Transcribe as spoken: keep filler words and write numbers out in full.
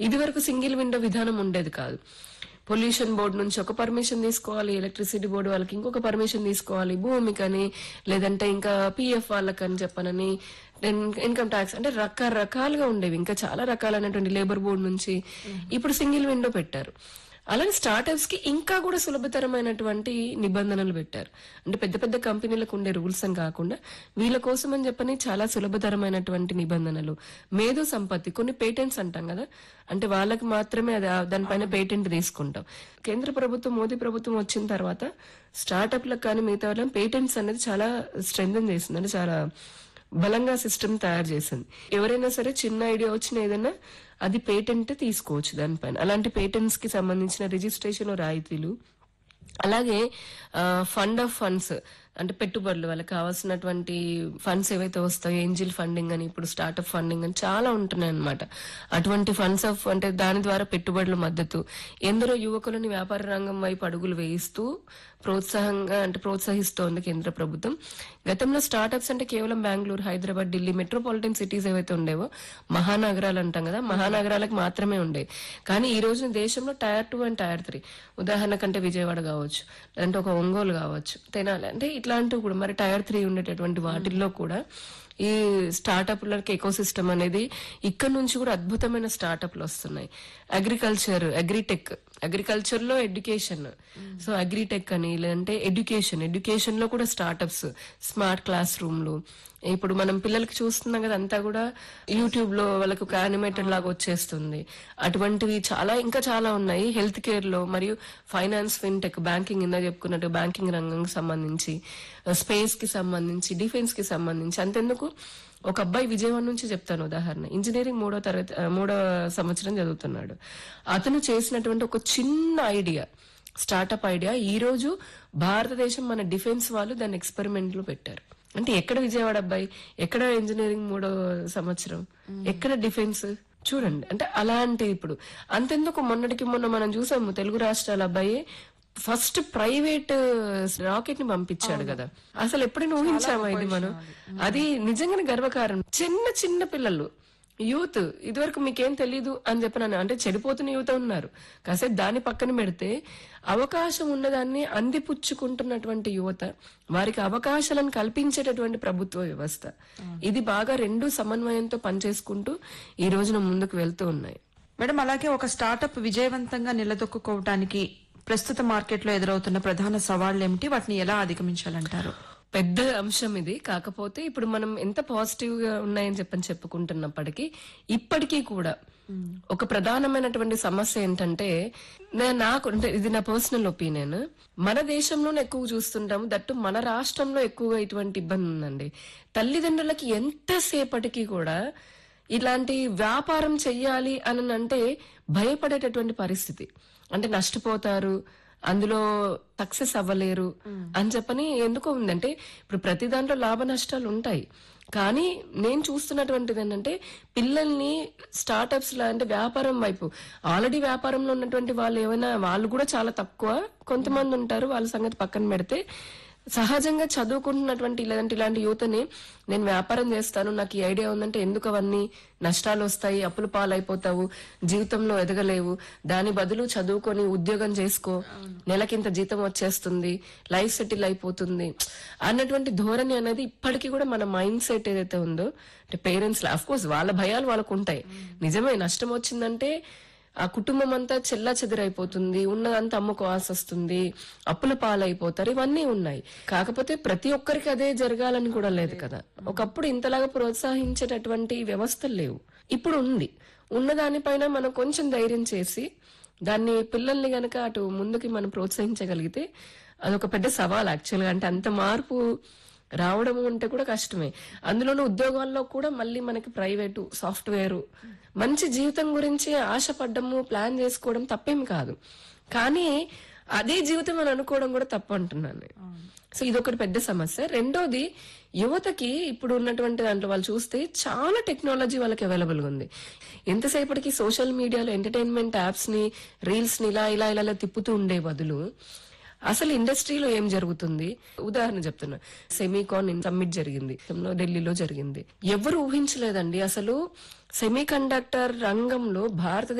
ఇది వరకు single window విధానం ఉండేది కాదు. పొల్యూషన్ బోర్డు నుంచి ఒక పర్మిషన్ తీసుకోవాలి, ఎలక్ట్రిసిటీ బోర్డు వాళ్ళకి ఇంకొక పర్మిషన్ తీసుకోవాలి, భూమికని లేదంటే ఇంకా పిఎఫ్ వాళ్ళకని చెప్పనని, ఇన్కమ్ ట్యాక్స్ అంటే రకరకాలుగా ఉండేవి. ఇంకా చాలా రకాలైనటువంటి లేబర్ బోర్డు నుంచి ఇప్పుడు సింగిల్ విండో పెట్టారు. అలాగే స్టార్ట్అప్స్ కి ఇంకా కూడా సులభతరమైనటువంటి నిబంధనలు పెట్టారు. అంటే పెద్ద పెద్ద కంపెనీలకు ఉండే రూల్స్ అని కాకుండా వీళ్ళ కోసం అని చెప్పని చాలా సులభతరమైనటువంటి నిబంధనలు. మేధో సంపత్తి, కొన్ని పేటెంట్స్ అంటాం కదా, అంటే వాళ్ళకి మాత్రమే అది దానిపైన పేటెంట్ తీసుకుంటాం. కేంద్ర ప్రభుత్వం, మోదీ ప్రభుత్వం వచ్చిన తర్వాత స్టార్ట్అప్లకు కానీ మిగతా వాళ్ళని పేటెంట్స్ అనేది చాలా స్ట్రెంథన్ చేసింది, అంటే చాలా బలంగా సిస్టమ్ తయారు చేసింది. ఎవరైనా సరే చిన్న ఐడియా వచ్చిన ఏదైనా అది పేటెంట్ తీసుకోవచ్చు దానిపైన. అలాంటి పేటెంట్స్ కి సంబంధించిన రిజిస్ట్రేషన్ రాయితీలు, అలాగే ఫండ్ ఆఫ్ ఫండ్స్ అంటే పెట్టుబడులు, వాళ్ళకి కావాల్సినటువంటి ఫండ్స్ ఏవైతే వస్తాయో, ఏంజిల్ ఫండింగ్ అని, ఇప్పుడు స్టార్ట్అప్ ఫండింగ్ అని చాలా ఉంటున్నాయి అనమాట. అటువంటి ఫండ్స్ ఆఫ్ అంటే దాని ద్వారా పెట్టుబడుల మద్దతు, ఎందరో యువకులని వ్యాపార రంగం వైపు అడుగులు వేయిస్తూ ప్రోత్సాహంగా అంటే ప్రోత్సహిస్తోంది కేంద్ర ప్రభుత్వం. గతంలో స్టార్ట్అప్స్ అంటే కేవలం బెంగళూరు, హైదరాబాద్, ఢిల్లీ మెట్రోపాలిటన్ సిటీస్ ఏవైతే ఉండేవో, మహానగరాలు అంటాం కదా, మహానగరాలకు మాత్రమే ఉండేవి. కానీ ఈ రోజున దేశంలో tier two and tier three, ఉదాహరణకంటే Vijayawada కావచ్చు, లేదంటే ఒక ఒంగోలు కావచ్చు, తెనాలి, అంటే ఇట్లాంటివి కూడా మరి టైర్ త్రీ ఉండేటటువంటి వాటిల్లో కూడా ఈ స్టార్ట్అప్లకి ఎకో సిస్టమ్ అనేది ఇక్కడ నుంచి కూడా అద్భుతమైన స్టార్ట్అప్లు వస్తున్నాయి. అగ్రికల్చర్, అగ్రిటెక్, అగ్రికల్చర్ లో ఎడ్యుకేషన్, సో అగ్రిటెక్ అని, లేదంటే ఎడ్యుకేషన్, ఎడ్యుకేషన్ లో కూడా స్టార్ట్అప్స్, స్మార్ట్ క్లాస్ రూమ్లు. ఇప్పుడు మనం పిల్లలకి చూస్తున్నాం కదా, అంతా కూడా యూట్యూబ్ లో వాళ్ళకి ఒక యానిమేటెడ్ లాగా వచ్చేస్తుంది. అటువంటివి చాలా ఇంకా చాలా ఉన్నాయి. హెల్త్ కేర్ లో మరియు ఫైనాన్స్, ఫిన్టెక్, బ్యాంకింగ్, ఇందా చెప్పుకున్నట్టు బ్యాంకింగ్ రంగంకి సంబంధించి, స్పేస్ కి సంబంధించి, డిఫెన్స్ కి సంబంధించి. అంతెందుకు, ఒక అబ్బాయి విజయవాడ నుంచి చెప్తాను ఉదాహరణ, ఇంజనీరింగ్ మూడో తరగతి మూడో సంవత్సరం చదువుతున్నాడు. అతను చేసినటువంటి ఒక చిన్న ఐడియా, స్టార్ట్అప్ ఐడియా, ఈ రోజు భారతదేశం మన డిఫెన్స్ వాళ్ళు దాన్ని ఎక్స్పెరిమెంట్ లో పెట్టారు. అంటే ఎక్కడ విజయవాడ అబ్బాయి, ఎక్కడ ఇంజనీరింగ్ మూడో సంవత్సరం, ఎక్కడ డిఫెన్స్, చూడండి. అంటే అలాంటి ఇప్పుడు అంతెందుకు, మొన్నటికి మొన్న మనం చూసాము తెలుగు రాష్ట్రాల అబ్బాయి ఫస్ట్ ప్రైవేట్ రాకెట్ ని పంపించాడు కదా. అసలు ఎప్పుడైనా ఊహించామా ఇది మనం? అది నిజంగానే గర్వకారణం. చిన్న చిన్న పిల్లలు, యూత్, ఇదివరకు మీకేం తెలీదు అని చెప్పినాను, అంటే చెడిపోతున్న యూత్ ఉన్నారు. కాసేపు దాన్ని పక్కన పెడితే అవకాశం ఉన్నదాన్ని అందిపుచ్చుకుంటున్నటువంటి యువత, వారికి అవకాశాలను కల్పించేటటువంటి ప్రభుత్వ వ్యవస్థ, ఇది బాగా రెండు సమన్వయంతో పనిచేసుకుంటూ ఈ రోజున ముందుకు వెళ్తూ ఉన్నాయి. మేడం, అలాగే ఒక స్టార్ట్అప్ విజయవంతంగా నిలదొక్కుకోవడానికి ప్రస్తుత మార్కెట్ లో ఎదురవుతున్న ప్రధాన సవాళ్లు ఏమిటి, వాటిని ఎలా అధిగమించాలంటారు? పెద్ద అంశం ఇది. కాకపోతే ఇప్పుడు మనం ఎంత పాజిటివ్ గా ఉన్నాయని చెప్పని చెప్పుకుంటున్నప్పటికీ ఇప్పటికీ కూడా ఒక ప్రధానమైనటువంటి సమస్య ఏంటంటే, నాకు అంటే ఇది నా పర్సనల్ ఒపీనియన్, మన దేశంలోనే ఎక్కువ చూస్తుంటాము, దట్టు మన రాష్ట్రంలో ఎక్కువగా ఇటువంటి ఇబ్బంది ఉందండి. తల్లిదండ్రులకి ఎంతసేపటికి కూడా ఇలాంటి వ్యాపారం చెయ్యాలి అని అంటే భయపడేటటువంటి పరిస్థితి. అంటే నష్టపోతారు, అందులో సక్సెస్ అవ్వలేరు అని చెప్పని ఎందుకో ఉందంటే, ఇప్పుడు ప్రతి దాంట్లో లాభ నష్టాలు ఉంటాయి. కానీ నేను చూస్తున్నటువంటిది ఏంటంటే, పిల్లల్ని స్టార్ట్అప్స్ లా అంటే వ్యాపారం వైపు, ఆల్రెడీ వ్యాపారంలో ఉన్నటువంటి వాళ్ళు ఏమైనా, వాళ్ళు కూడా చాలా తక్కువ, కొంతమంది ఉంటారు, వాళ్ళ సంగతి పక్కన పెడితే సహజంగా చదువుకుంటున్నటువంటి లేదంటే ఇలాంటి యువతని నేను వ్యాపారం చేస్తాను, నాకు ఈ ఐడియా ఉందంటే, ఎందుకు అవన్నీ నష్టాలు వస్తాయి, అప్పుల పాలైపోతావు, జీవితంలో ఎదగలేవు, దాని బదులు చదువుకొని ఉద్యోగం చేసుకో, నెలకింత జీతం వచ్చేస్తుంది, లైఫ్ సెటిల్ అయిపోతుంది అన్నటువంటి ధోరణి అనేది ఇప్పటికీ కూడా మన మైండ్ సెట్ ఏదైతే ఉందో, అంటే పేరెంట్స్ ఆఫ్ కోర్స్ వాళ్ళ భయాలు వాళ్ళకు ఉంటాయి. నిజమే, నష్టం వచ్చిందంటే ఆ కుటుంబం అంతా చెల్లా చెదిరైపోతుంది, ఉన్నదంతా అమ్ముకోవాల్సి వస్తుంది, అప్పుల పాలైపోతారు, ఇవన్నీ ఉన్నాయి. కాకపోతే ప్రతి ఒక్కరికి అదే జరగాలని కూడా లేదు కదా. ఒకప్పుడు ఇంతలాగా ప్రోత్సహించేటటువంటి వ్యవస్థలు లేవు, ఇప్పుడు ఉంది. ఉన్న దానిపైన మనం కొంచెం ధైర్యం చేసి దాన్ని, పిల్లల్ని గనక అటు ముందుకి మనం ప్రోత్సహించగలిగితే అదొక పెద్ద సవాల్ యాక్చువల్ గా. అంటే అంత మార్పు రావడం అంటే కూడా కష్టమే. అందులోనూ ఉద్యోగాల్లో కూడా మళ్ళీ మనకి ప్రైవేటు, సాఫ్ట్వేర్, మంచి జీవితం గురించి ఆశపడ్డము, ప్లాన్ చేసుకోవడం తప్పేం కాదు. కానీ అదే జీవితం అని అనుకోవడం కూడా తప్పు అంటున్నాను. సో ఇదొకటి పెద్ద సమస్య. రెండోది, యువతకి ఇప్పుడు ఉన్నటువంటి దాంట్లో వాళ్ళు చూస్తే చాలా టెక్నాలజీ వాళ్ళకి అవైలబుల్ గా ఉంది. ఎంతసేపటికి సోషల్ మీడియాలో ఎంటర్టైన్మెంట్ యాప్స్ ని, రీల్స్ ని ఇలా ఇలా ఇలా తిప్పుతూ ఉండే బదులు అసలు ఇండస్ట్రీలో ఏం జరుగుతుంది, ఉదాహరణ చెప్తున్నా, సెమీకాన్ సమ్మిట్ జరిగింది ఢిల్లీలో జరిగింది. ఎవరు ఊహించలేదండి అసలు సెమీ కండక్టర్ రంగంలో భారతదేశ